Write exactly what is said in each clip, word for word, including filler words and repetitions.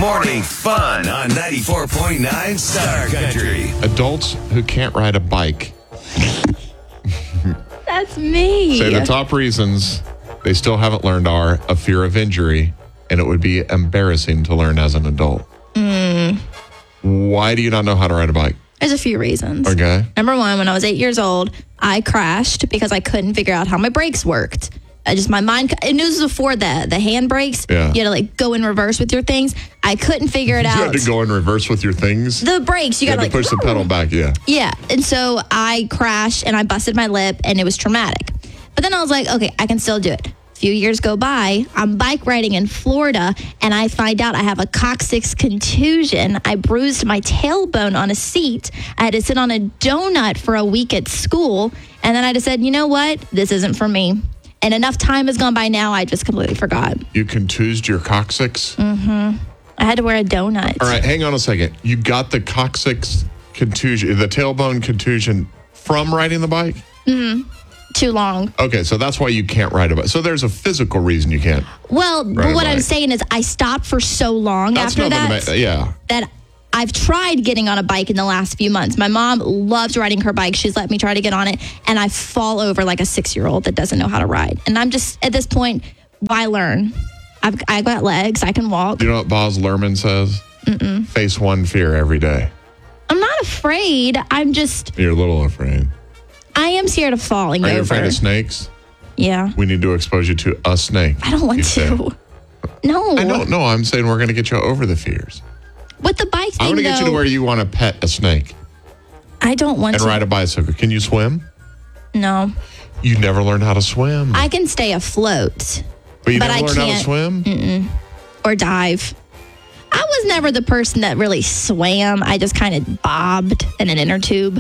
Morning fun on ninety-four point nine Star Country. Adults who can't ride a bike. That's me. Say the top reasons they still haven't learned are a fear of injury, and it would be embarrassing to learn as an adult. Mm. Why do you not know how to ride a bike? There's a few reasons. Okay. Number one, when I was eight years old, I crashed because I couldn't figure out how my brakes worked. I just, my mind, and this was before the, the hand brakes. Yeah. You had to like go in reverse with your things. I couldn't figure it You out. had to go in reverse with your things? The brakes, you, You got to had like to push the pedal back, yeah. Yeah. And so I crashed and I busted my lip and it was traumatic. But then I was like, okay, I can still do it. A few years go by, I'm bike riding in Florida and I find out I have a coccyx contusion. I bruised my tailbone on a seat. I had to sit on a donut for a week at school. And then I just said, you know what? This isn't for me. And enough time has gone by now, I just completely forgot. You contused your coccyx? Mm-hmm. I had to wear a donut. All right, hang on a second. You got the coccyx contusion, the tailbone contusion from riding the bike? Mm-hmm. Too long. Okay, so that's why you can't ride a bike. So there's a physical reason you can't. Well, but what I'm saying is I stopped for so long That's after that. Ma- yeah. That I've tried getting on a bike in the last few months. My mom loves riding her bike. She's let me try to get on it. And I fall over like a six-year-old that doesn't know how to ride. And I'm just, at this point, why learn? I've I got legs. I can walk. You know what Boz Lerman says? Mm-mm. Face one fear every day. I'm not afraid. I'm just... You're a little afraid. I am scared of falling Are over. you afraid of snakes? Yeah. We need to expose you to a snake. I don't want to. Say. No. I don't know. I'm saying we're going to get you over the fears. With the bike thing, I'm going to get you to though, where you want to pet a snake. I don't want and to. And ride a bicycle. Can you swim? No. You never learned how to swim. I can stay afloat. But you but never I learned can't, how to swim? Mm-mm. Or dive. I was never the person that really swam. I just kind of bobbed in an inner tube.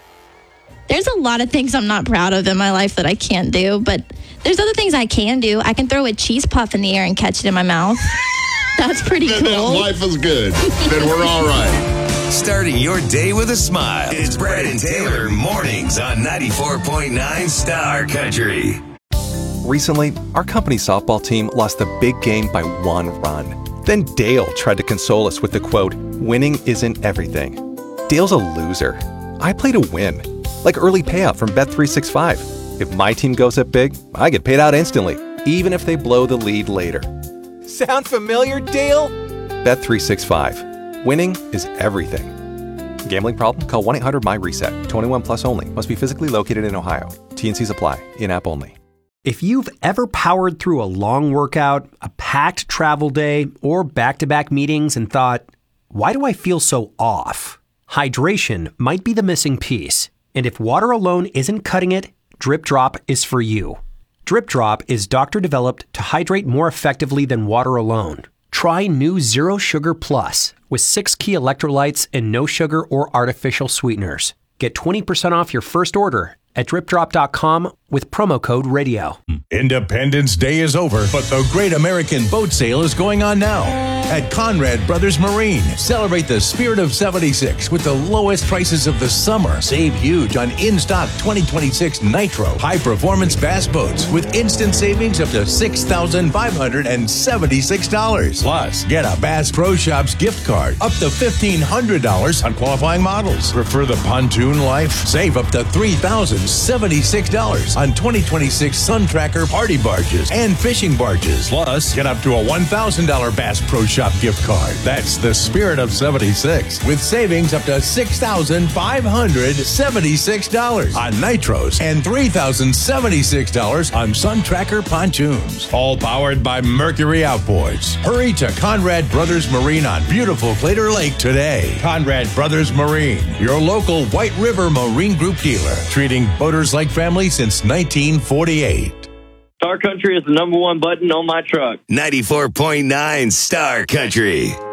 There's a lot of things I'm not proud of in my life that I can't do, but there's other things I can do. I can throw a cheese puff in the air and catch it in my mouth. That's pretty cool. Life is good. Then we're all right. Starting your day with a smile. It's Brad and Taylor mornings on ninety-four point nine Star Country. Recently, our company softball team lost the big game by one run. Then Dale tried to console us with the quote, "Winning isn't everything." Dale's a loser. I play to win. Like early payout from Bet three sixty-five. If my team goes up big, I get paid out instantly, even if they blow the lead later. Sound familiar, Dale? Bet three sixty-five. Winning is everything. Gambling problem? Call one eight hundred my reset. twenty-one plus only. Must be physically located in Ohio. T and Cs apply. In-app only. If you've ever powered through a long workout, a packed travel day, or back-to-back meetings and thought, why do I feel so off? Hydration might be the missing piece. And if water alone isn't cutting it, Drip Drop is for you. Drip Drop is doctor-developed to hydrate more effectively than water alone. Try new Zero Sugar Plus with six key electrolytes and no sugar or artificial sweeteners. Get twenty percent off your first order at drip drop dot com with promo code radio. Independence Day is over, but the Great American Boat Sale is going on now at Conrad Brothers Marine. Celebrate the spirit of seventy-six with the lowest prices of the summer. Save huge on in-stock twenty twenty-six Nitro high-performance bass boats with instant savings up to six thousand five hundred seventy-six dollars. Plus, get a Bass Pro Shops gift card up to fifteen hundred dollars on qualifying models. Prefer the pontoon life? Save up to three thousand seventy-six dollars on twenty twenty-six Sun Tracker party barges and fishing barges. Plus, get up to a one thousand dollars Bass Pro Shop gift card. That's the spirit of seventy-six, with savings up to six thousand five hundred seventy-six dollars on Nitros and three thousand seventy-six dollars on Sun Tracker pontoons. All powered by Mercury Outboards. Hurry to Conrad Brothers Marine on beautiful Crater Lake today. Conrad Brothers Marine, your local White River Marine Group dealer, treating boaters like family since nineteen forty-eight. Star Country is the number one button on my truck. ninety-four point nine Star Country.